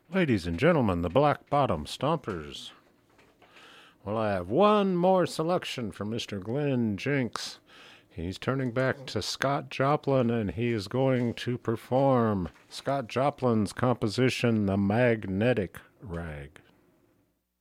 Ladies and gentlemen, the Black Bottom Stompers. Well, I have one more selection from Mr. Glenn Jinks. He's turning back to Scott Joplin, and he is going to perform Scott Joplin's composition, The Magnetic Rag.